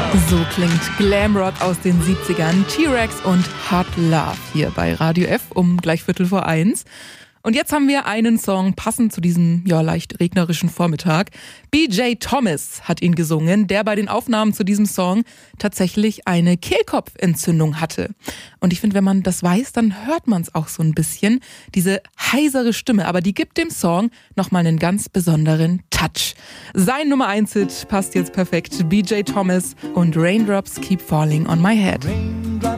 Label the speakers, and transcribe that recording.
Speaker 1: So klingt Glamrock aus den 70ern, T-Rex und Hot Love hier bei Radio F um gleich 1:15. Und jetzt haben wir einen Song passend zu diesem leicht regnerischen Vormittag. BJ Thomas hat ihn gesungen, der bei den Aufnahmen zu diesem Song tatsächlich eine Kehlkopfentzündung hatte. Und ich finde, wenn man das weiß, dann hört man es auch so ein bisschen. Diese heisere Stimme, aber die gibt dem Song nochmal einen ganz besonderen Touch. Sein Nummer 1-Hit passt jetzt perfekt. BJ Thomas und Raindrops Keep Falling on My Head.